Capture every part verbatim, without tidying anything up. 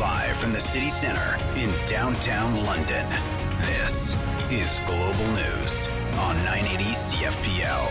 Live from the city centre in downtown London, this is Global News on nine eighty C F P L.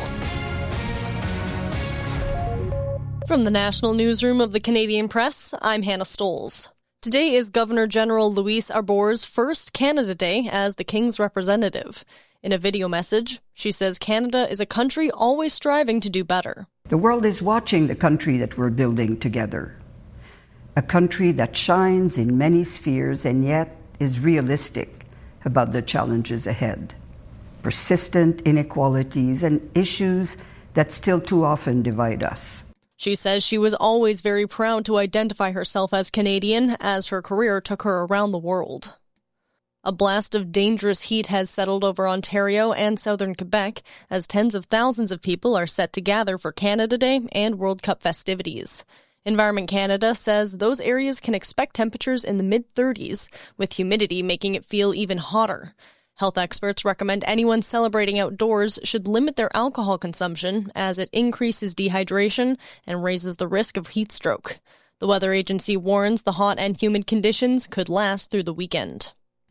From the National Newsroom of the Canadian Press, I'm Hannah Stoles. Today is Governor-General Louise Arbour's first Canada Day as the King's representative. In a video message, she says Canada is a country always striving to do better. The world is watching the country that we're building together. A country that shines in many spheres and yet is realistic about the challenges ahead. Persistent inequalities and issues that still too often divide us. She says she was always very proud to identify herself as Canadian as her career took her around the world. A blast of dangerous heat has settled over Ontario and southern Quebec as tens of thousands of people are set to gather for Canada Day and World Cup festivities. Environment Canada says those areas can expect temperatures in the mid-thirties, with humidity making it feel even hotter. Health experts recommend anyone celebrating outdoors should limit their alcohol consumption as it increases dehydration and raises the risk of heat stroke. The weather agency warns the hot and humid conditions could last through the weekend.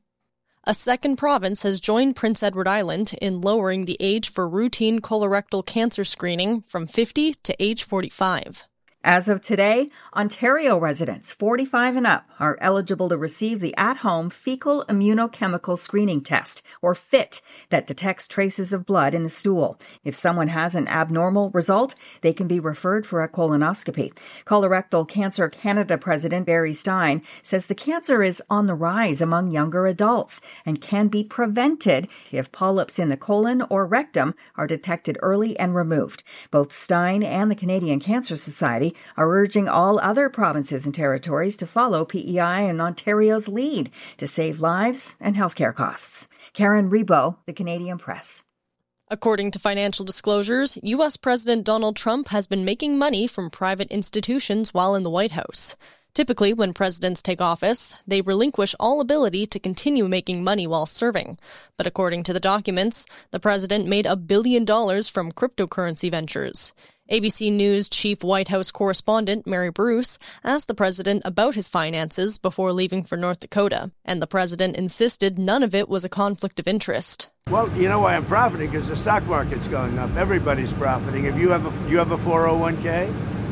A second province has joined Prince Edward Island in lowering the age for routine colorectal cancer screening from fifty to age forty-five. As of today, Ontario residents forty-five and up are eligible to receive the at-home fecal immunochemical screening test, or FIT, that detects traces of blood in the stool. If someone has an abnormal result, they can be referred for a colonoscopy. Colorectal Cancer Canada President Barry Stein says the cancer is on the rise among younger adults and can be prevented if polyps in the colon or rectum are detected early and removed. Both Stein and the Canadian Cancer Society are urging all other provinces and territories to follow P E I and Ontario's lead to save lives and healthcare costs. Karen Rebo, The Canadian Press. According to financial disclosures, U S President Donald Trump has been making money from private institutions while in the White House. Typically, when presidents take office, they relinquish all ability to continue making money while serving. But according to the documents, the president made a billion dollars from cryptocurrency ventures. A B C News chief White House correspondent Mary Bruce asked the president about his finances before leaving for North Dakota, and the president insisted none of it was a conflict of interest. Well, you know why I'm profiting? Because the stock market's going up. Everybody's profiting. If you have a, you have a four oh one k?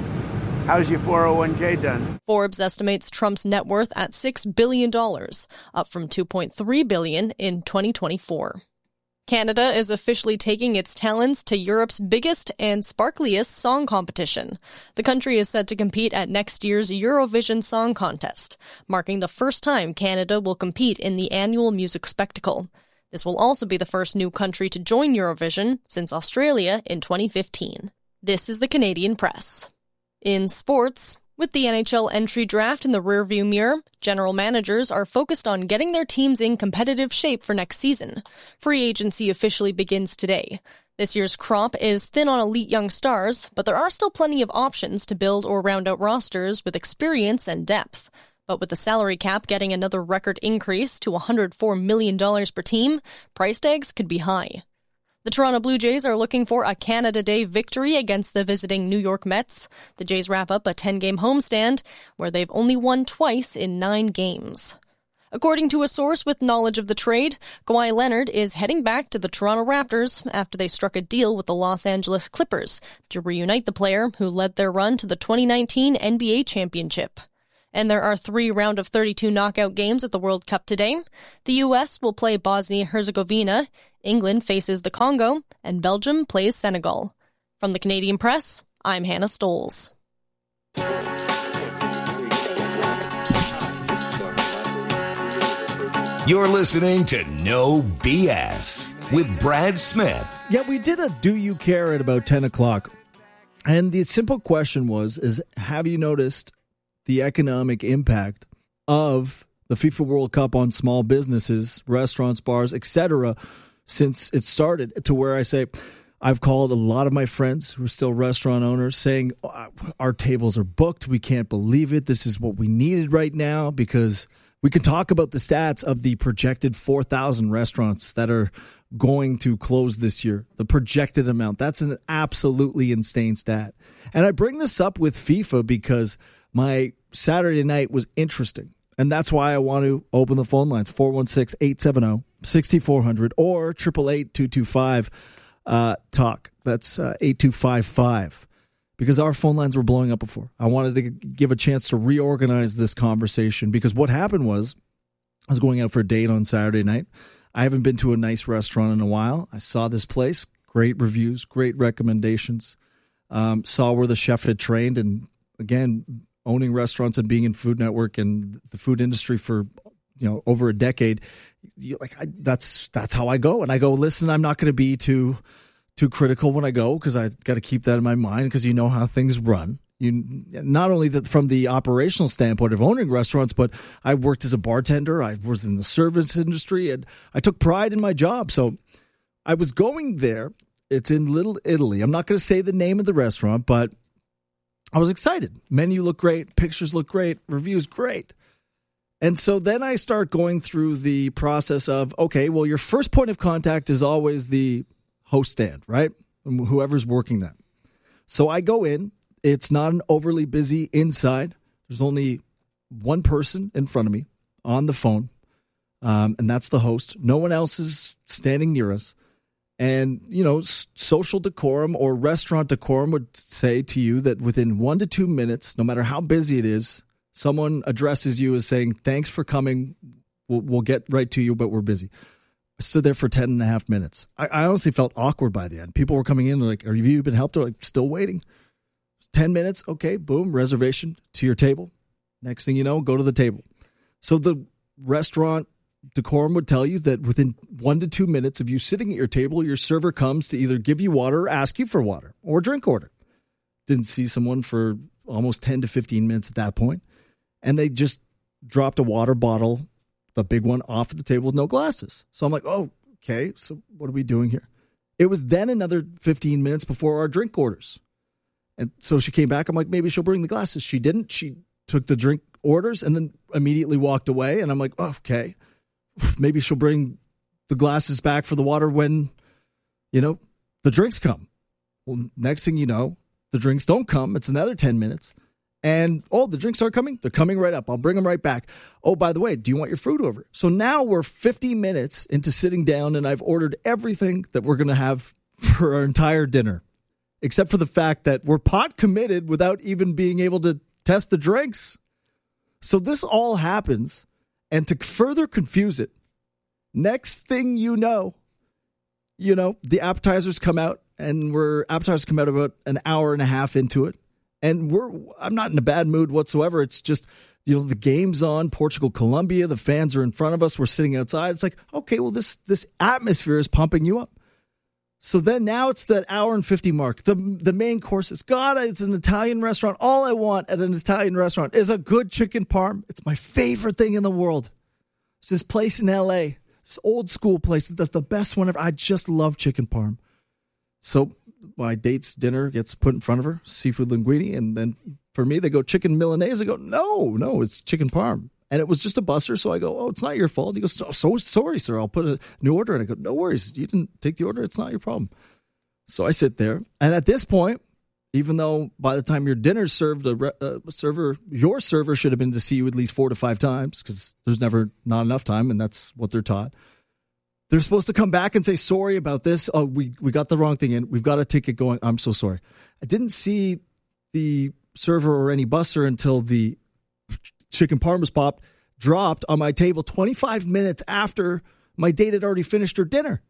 How's your four oh one k done? Forbes estimates Trump's net worth at six billion dollars, up from two point three billion dollars in twenty twenty-four. Canada is officially taking its talents to Europe's biggest and sparkliest song competition. The country is set to compete at next year's Eurovision Song Contest, marking the first time Canada will compete in the annual music spectacle. This will also be the first new country to join Eurovision since Australia in twenty fifteen. This is the Canadian Press. In sports, with the N H L entry draft in the rearview mirror, general managers are focused on getting their teams in competitive shape for next season. Free agency officially begins today. This year's crop is thin on elite young stars, but there are still plenty of options to build or round out rosters with experience and depth. But with the salary cap getting another record increase to one hundred four million dollars per team, price tags could be high. The Toronto Blue Jays are looking for a Canada Day victory against the visiting New York Mets. The Jays wrap up a ten-game homestand where they've only won twice in nine games. According to a source with knowledge of the trade, Kawhi Leonard is heading back to the Toronto Raptors after they struck a deal with the Los Angeles Clippers to reunite the player who led their run to the twenty nineteen N B A championship. And there are three round of thirty-two knockout games at the World Cup today. The U S will play Bosnia-Herzegovina, England faces the Congo, and Belgium plays Senegal. From the Canadian Press, I'm Hannah Stoles. You're listening to No B S with Brad Smith. Yeah, we did a Do You Care at about ten o'clock. And the simple question was, is have you noticed the economic impact of the FIFA World Cup on small businesses, restaurants, bars, et cetera, since it started? To where I say, I've called a lot of my friends who are still restaurant owners saying, our tables are booked. We can't believe it. This is what we needed right now, because we can talk about the stats of the projected four thousand restaurants that are going to close this year. The projected amount. That's an absolutely insane stat. And I bring this up with FIFA because my Saturday night was interesting. And that's why I want to open the phone lines, four one six, eight seven zero, six four zero zero or eight eight eight, two two five, talk. That's uh, eight two five five. Because our phone lines were blowing up before. I wanted to give a chance to reorganize this conversation because what happened was I was going out for a date on Saturday night. I haven't been to a nice restaurant in a while. I saw this place, great reviews, great recommendations, um, saw where the chef had trained. And again, owning restaurants and being in Food Network and the food industry for you know over a decade, you, like I, that's that's how I go. And I go, listen, I'm not going to be too... too critical when I go because I got to keep that in my mind because you know how things run. You not only that from the operational standpoint of owning restaurants, but I worked as a bartender. I was in the service industry and I took pride in my job. So I was going there. It's in Little Italy. I'm not going to say the name of the restaurant, but I was excited. Menu looked great. Pictures look great. Reviews great. And so then I start going through the process of, okay, well, your first point of contact is always the host stand, right? Whoever's working that. So I go in. It's not an overly busy inside. There's only one person in front of me on the phone, um, and that's the host. No one else is standing near us. And, you know, s- social decorum or restaurant decorum would say to you that within one to two minutes, no matter how busy it is, someone addresses you as saying, thanks for coming. We'll, we'll get right to you, but we're busy. I stood there for ten and a half minutes. I, I honestly felt awkward by the end. People were coming in, like, have you been helped? They're like, still waiting. ten minutes, okay, boom, reservation to your table. Next thing you know, go to the table. So the restaurant decorum would tell you that within one to two minutes of you sitting at your table, your server comes to either give you water or ask you for water or drink order. Didn't see someone for almost ten to fifteen minutes at that point. And they just dropped a water bottle, the big one, off the table with no glasses. So I'm like, oh, okay, so what are we doing here? It was then another fifteen minutes before our drink orders. And so she came back. I'm like, maybe she'll bring the glasses. She didn't. She took the drink orders and then immediately walked away. And I'm like, oh, okay, maybe she'll bring the glasses back for the water when, you know, the drinks come. Well, next thing you know, the drinks don't come. It's another ten minutes. And, oh, the drinks are coming? They're coming right up. I'll bring them right back. Oh, by the way, do you want your food over? So now we're fifty minutes into sitting down, and I've ordered everything that we're going to have for our entire dinner, except for the fact that we're pot committed without even being able to test the drinks. So this all happens, and to further confuse it, next thing you know, you know, the appetizers come out, and we're appetizers come out about an hour and a half into it. And we're I'm not in a bad mood whatsoever. It's just, you know, the game's on, Portugal, Colombia. The fans are in front of us. We're sitting outside. It's like, okay, well, this this atmosphere is pumping you up. So then now it's that hour and fifty mark. The the main course is, God, it's an Italian restaurant. All I want at an Italian restaurant is a good chicken parm. It's my favorite thing in the world. It's this place in L A, this old school place that does the best one ever. I just love chicken parm. So my date's dinner gets put in front of her, seafood linguine, and then for me, they go chicken Milanese. I go, no, no, it's chicken parm. And it was just a buster, so I go, oh, it's not your fault. He goes, so, so sorry, sir, I'll put a new order. And I go, no worries, you didn't take the order, it's not your problem. So I sit there, and at this point, even though by the time your dinner's served, a, re- a server, your server should have been to see you at least four to five times, because there's never not enough time, and that's what they're taught. They're supposed to come back and say, sorry about this. Oh, we, we got the wrong thing in. We've got a ticket going. I'm so sorry. I didn't see the server or any busser until the chicken parmas popped, dropped on my table twenty-five minutes after my date had already finished her dinner.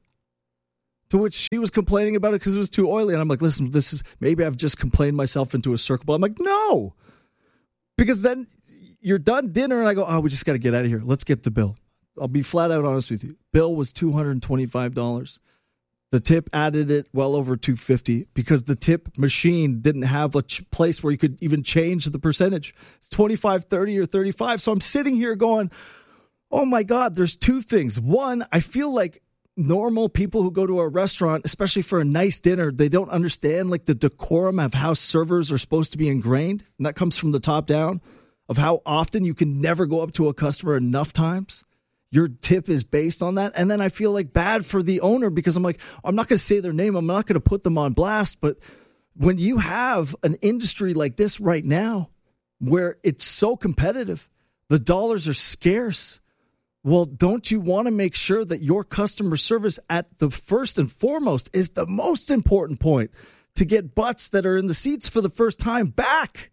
To which she was complaining about it because it was too oily. And I'm like, listen, this is, maybe I've just complained myself into a circle. But I'm like, no. Because then you're done dinner and I go, oh, we just got to get out of here. Let's get the bill. I'll be flat out honest with you. Bill was two hundred twenty-five dollars. The tip added it well over two hundred fifty dollars because the tip machine didn't have a ch- place where you could even change the percentage. It's twenty-five, thirty, or thirty-five. So I'm sitting here going, oh my God, there's two things. One, I feel like normal people who go to a restaurant, especially for a nice dinner, they don't understand like the decorum of how servers are supposed to be ingrained. And that comes from the top down of how often you can never go up to a customer enough times. Your tip is based on that. And then I feel like bad for the owner because I'm like, I'm not going to say their name. I'm not going to put them on blast. But when you have an industry like this right now, where it's so competitive, The dollars are scarce. Well, don't you want to make sure that your customer service at the first and foremost is the most important point to get butts that are in the seats for the first time back?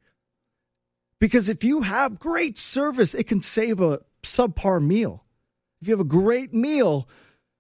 Because if you have great service, it can save a subpar meal. If you have a great meal,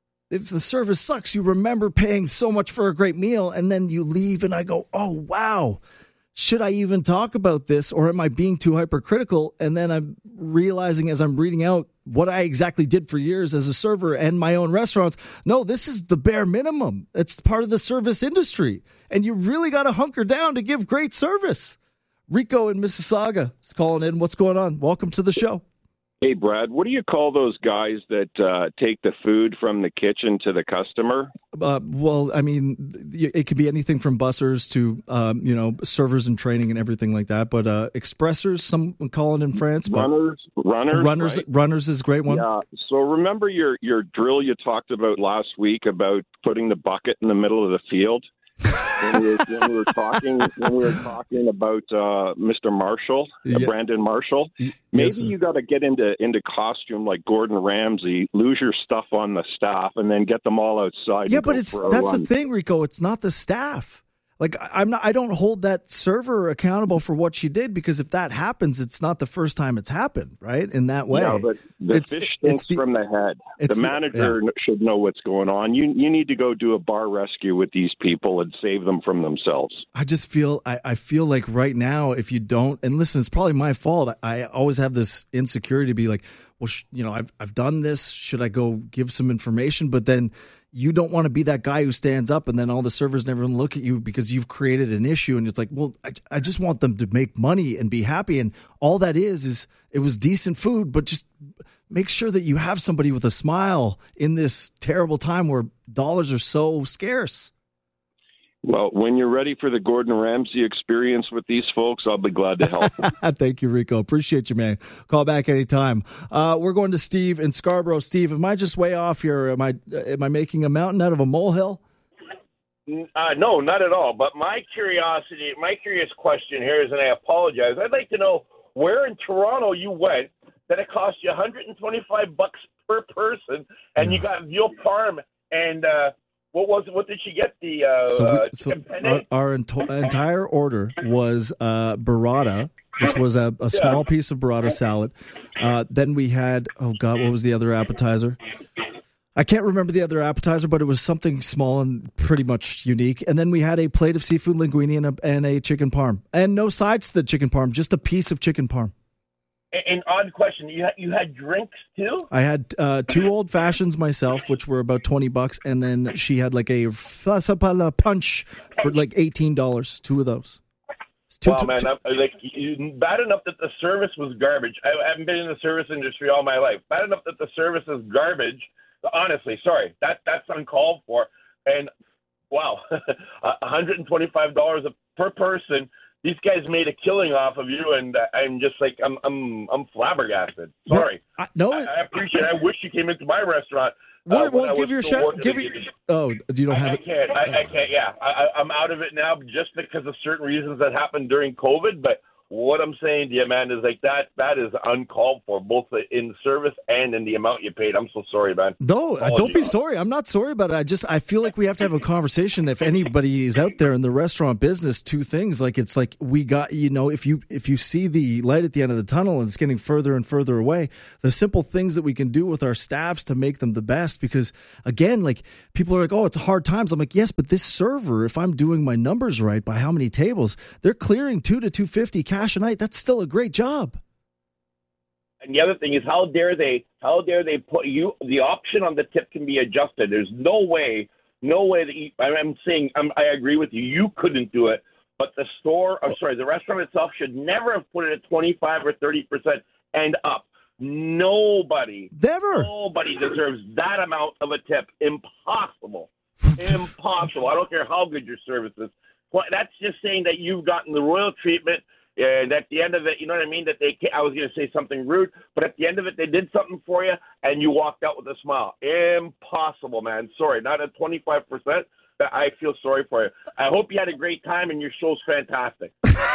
if the service sucks, you remember paying so much for a great meal, and then you leave and I go, oh, wow. Should I even talk about this, or am I being too hypercritical? And then I'm realizing as I'm reading out what I exactly did for years as a server and my own restaurants. No, this is the bare minimum. It's part of the service industry. And you really got to hunker down to give great service. Rico in Mississauga is calling in. What's going on? Welcome to the show. Hey, Brad, what do you call those guys that uh, take the food from the kitchen to the customer? Uh, well, I mean, it could be anything from bussers to, um, you know, servers and training and everything like that. But uh, expressors, some call it in France. But runners, runners, runners, right? runners is a great one. Yeah. So remember your, your drill you talked about last week about putting the bucket in the middle of the field? when, we were, when we were talking when we were talking about uh, Mister Marshall, uh, yeah. Brandon Marshall, maybe yes, you got to get into into costume like Gordon Ramsay, lose your stuff on the staff, and then get them all outside. Yeah, but it's that's run. the thing, Rico. It's not the staff. Like I'm not. I don't hold that server accountable for what she did, because if that happens, it's not the first time it's happened, right? In that way. Yeah, but the it's, fish stinks the, from the head. The manager the, yeah. should know what's going on. You you need to go do a bar rescue with these people and save them from themselves. I just feel I, I feel like right now, if you don't, and listen, it's probably my fault. I, I always have this insecurity to be like, well, sh- you know, I've I've done this. Should I go give some information? But then you don't want to be that guy who stands up and then all the servers never look at you because you've created an issue. And it's like, well, I, I just want them to make money and be happy. And all that is, is it was decent food, but just make sure that you have somebody with a smile in this terrible time where dollars are so scarce. Well, when you're ready for the Gordon Ramsay experience with these folks, I'll be glad to help. Thank you, Rico. Appreciate you, man. Call back anytime. Uh, we're going to Steve in Scarborough. Steve, am I just way off here? Am I am I making a mountain out of a molehill? Uh, no, not at all. But my curiosity, my curious question here is, and I apologize, I'd like to know where in Toronto you went that it cost you one hundred twenty-five bucks per person, and yeah. you got veal parm and. Uh, What was what did she get? The uh, so, we, uh, so our, our ent- entire order was uh, burrata, which was a, a small yeah. piece of burrata salad. Uh, then we had oh god, what was the other appetizer? I can't remember the other appetizer, but it was something small and pretty much unique. And then we had a plate of seafood linguine and a, and a chicken parm, and no sides to the chicken parm, just a piece of chicken parm. An odd question. You had, you had drinks too? I had uh, two old fashions myself, which were about twenty bucks, and then she had like a Fasapala punch for like eighteen dollars. Two of those. Two, wow, two, man! Two. I'm, like, bad enough that the service was garbage. I haven't been in the service industry all my life. Bad enough that the service is garbage. Honestly, sorry, that that's uncalled for. And wow, one hundred twenty-five dollars per person. These guys made a killing off of you, and uh, I'm just like I'm I'm I'm flabbergasted. Sorry, no, I, no, I, I appreciate it. I wish you came into my restaurant. Uh, well, give your shot. Give your. Oh, you don't have I, it. I can't. I, I can't. Yeah, I, I'm out of it now, just because of certain reasons that happened during COVID. But what I'm saying to you, man, is like that. That is uncalled for, both in service and in the amount you paid. I'm so sorry, man. No, Apologies. Don't be sorry. I'm not sorry about it. I just I feel like we have to have a conversation. If anybody is out there in the restaurant business, two things. Like it's like we got you know if you if you see the light at the end of the tunnel and it's getting further and further away, the simple things that we can do with our staffs to make them the best. Because again, like people are like, oh, it's hard times. I'm like, yes, but this server, if I'm doing my numbers right by how many tables, they're clearing two to two fifty cash a night. That's still a great job. And the other thing is, how dare they? How dare they put you? The option on the tip can be adjusted. There's no way, no way that you, I'm saying. I'm, I agree with you. You couldn't do it, but the store, I'm sorry, the restaurant itself should never have put it at twenty-five or thirty percent and up. Nobody, never, nobody deserves that amount of a tip. Impossible, impossible. I don't care how good your service is. That's just saying that you've gotten the royal treatment. And at the end of it, you know what I mean? That they, I was going to say something rude, but at the end of it, they did something for you, and you walked out with a smile. Impossible, man. Sorry, not at twenty-five percent. I feel sorry for you. I hope you had a great time and your show's fantastic.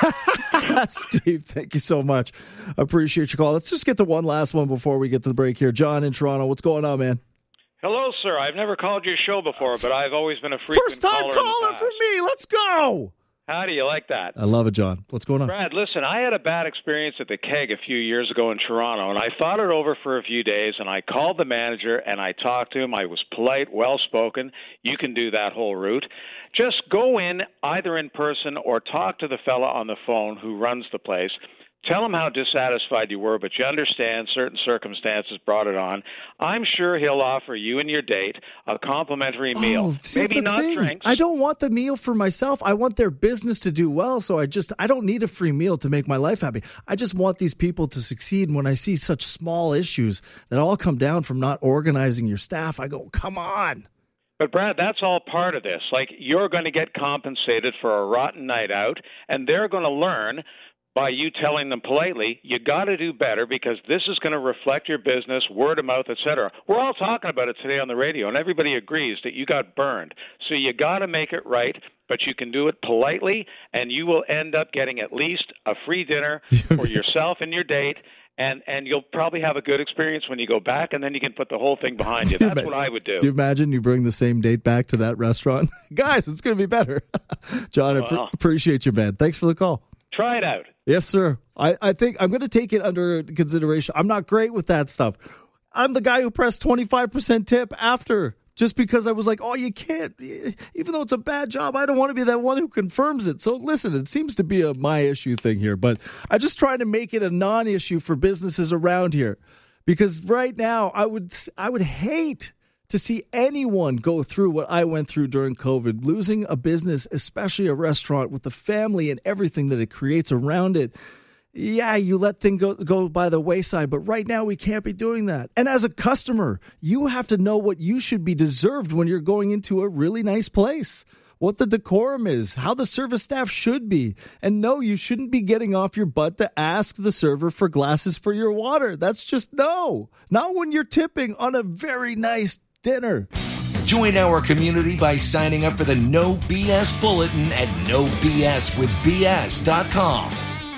Steve, thank you so much. Appreciate your call. Let's just get to one last one before we get to the break here. John in Toronto, what's going on, man? Hello, sir. I've never called your show before, but I've always been a frequent First time caller. caller for me. Let's go. How do you like that? I love it, John. What's going on? Brad, listen, I had a bad experience at the Keg a few years ago in Toronto, and I thought it over for a few days, and I called the manager, and I talked to him. I was polite, well-spoken. You can do that whole route. Just go in either in person or talk to the fella on the phone who runs the place. Tell him how dissatisfied you were, but you understand certain circumstances brought it on. I'm sure he'll offer you and your date a complimentary meal. Oh, see, Maybe not thing. drinks. I don't want the meal for myself. I want their business to do well. So I just, I don't need a free meal to make my life happy. I just want these people to succeed. And when I see such small issues that all come down from not organizing your staff, I go, come on. But, Brad, that's all part of this. Like, you're going to get compensated for a rotten night out, and they're going to learn by you telling them politely, you got to do better because this is going to reflect your business, word of mouth, et cetera. We're all talking about it today on the radio, and everybody agrees that you got burned. So you got to make it right, but you can do it politely, and you will end up getting at least a free dinner for yourself and your date, and, and you'll probably have a good experience when you go back, and then you can put the whole thing behind you. That's what I would do. Do you imagine you bring the same date back to that restaurant? Guys, it's going to be better. John, I Well. pr- appreciate you, man. Thanks for the call. Try it out. Yes, sir. I, I think I'm going to take it under consideration. I'm not great with that stuff. I'm the guy who pressed twenty-five percent tip after just because I was like, oh, you can't. Even though it's a bad job, I don't want to be that one who confirms it. So listen, it seems to be a my issue thing here, but I just try to make it a non-issue for businesses around here because right now I would I would hate to see anyone go through what I went through during COVID, losing a business, especially a restaurant with the family and everything that it creates around it. Yeah, you let things go, go by the wayside, but right now we can't be doing that. And as a customer, you have to know what you should be deserved when you're going into a really nice place, what the decorum is, how the service staff should be. And no, you shouldn't be getting off your butt to ask the server for glasses for your water. That's just no. Not when you're tipping on a very nice dinner. Join our community by signing up for the No B S Bulletin at no b s with b s dot com.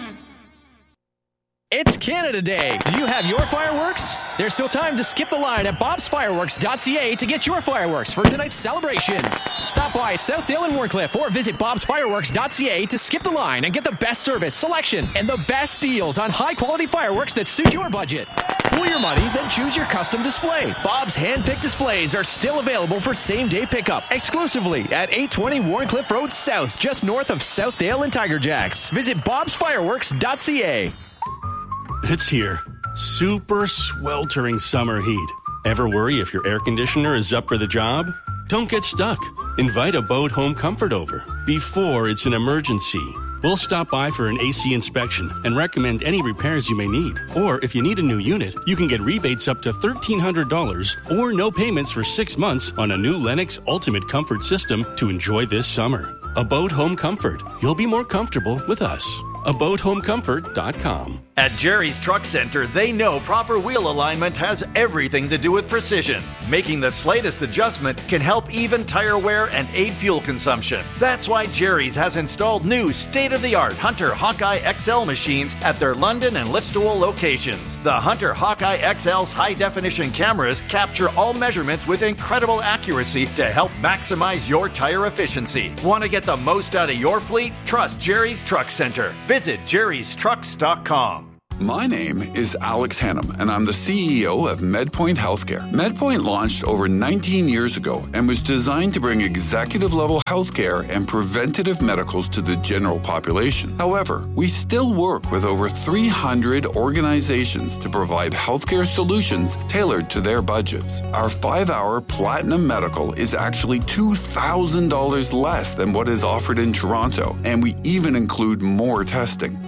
It's Canada Day. Do you have your fireworks? There's still time to skip the line at bobs fireworks dot c a to get your fireworks for tonight's celebrations. Stop by Southdale and Warncliffe or visit bobs fireworks dot c a to skip the line and get the best service, selection, and the best deals on high-quality fireworks that suit your budget. Pool your money, then choose your custom display. Bob's hand-picked displays are still available for same-day pickup exclusively at eight twenty Warncliffe Road South, just north of Southdale and Tiger Jacks. Visit bobs fireworks dot c a. It's here. Super sweltering summer heat. Ever worry if your air conditioner is up for the job? Don't get stuck. Invite Abode Home Comfort over before it's an emergency. We'll stop by for an A C inspection and recommend any repairs you may need. Or if you need a new unit, you can get rebates up to thirteen hundred dollars or no payments for six months on a new Lennox Ultimate Comfort system to enjoy this summer. Abode Home Comfort. You'll be more comfortable with us. abode home comfort dot com. At Jerry's Truck Center, they know proper wheel alignment has everything to do with precision. Making the slightest adjustment can help even tire wear and aid fuel consumption. That's why Jerry's has installed new state-of-the-art Hunter Hawkeye X L machines at their London and Listowel locations. The Hunter Hawkeye X L's high-definition cameras capture all measurements with incredible accuracy to help maximize your tire efficiency. Want to get the most out of your fleet? Trust Jerry's Truck Center. Visit jerrys trucks dot com. My name is Alex Hannum, and I'm the C E O of MedPoint Healthcare. MedPoint launched over nineteen years ago and was designed to bring executive-level healthcare and preventative medicals to the general population. However, we still work with over three hundred organizations to provide healthcare solutions tailored to their budgets. Our five-hour Platinum Medical is actually two thousand dollars less than what is offered in Toronto, and we even include more testing.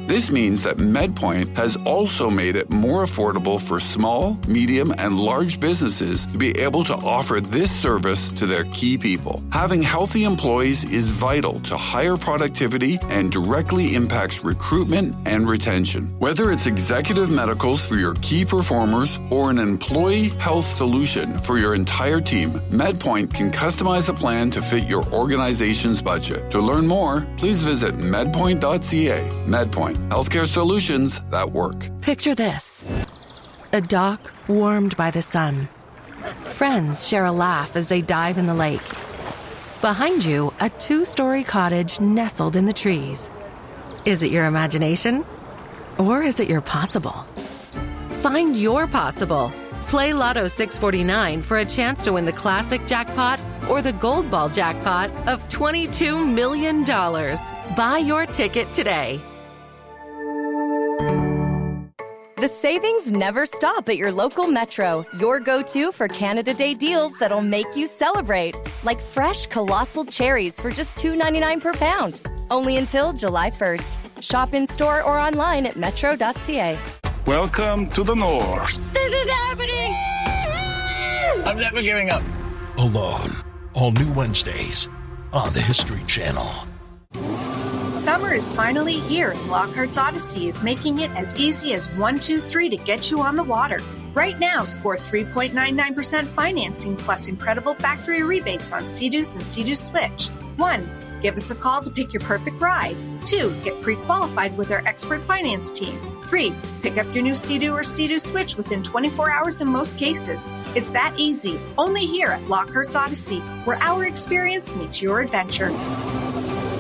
This means that MedPoint has also made it more affordable for small, medium, and large businesses to be able to offer this service to their key people. Having healthy employees is vital to higher productivity and directly impacts recruitment and retention. Whether it's executive medicals for your key performers or an employee health solution for your entire team, MedPoint can customize a plan to fit your organization's budget. To learn more, please visit medpoint dot c a. MedPoint, healthcare solutions that work. Picture this: a dock warmed by the sun. Friends share a laugh as they dive in the lake. Behind you, a two-story cottage nestled in the trees. Is it your imagination? Or is it your possible? Find your possible. Play Lotto six forty-nine for a chance to win the classic jackpot or the gold ball jackpot of twenty-two million dollars. Buy your ticket today. The savings never stop at your local Metro, your go-to for Canada Day deals that'll make you celebrate. Like fresh Colossal cherries for just two dollars and ninety-nine cents per pound. Only until July first. Shop in-store or online at metro dot c a. Welcome to the North. This is happening! I'm never giving up. Alone. All new Wednesdays on the History Channel. Summer is finally here, and Lockhart's Odyssey is making it as easy as one, two, three to get you on the water. Right now, score three point nine nine percent financing plus incredible factory rebates on Sea-Doos and Sea-Doo Switch. One, give us a call to pick your perfect ride. Two, get pre-qualified with our expert finance team. Three, pick up your new Sea-Doo or Sea-Doo Switch within twenty-four hours in most cases. It's that easy. Only here at Lockhart's Odyssey, where our experience meets your adventure.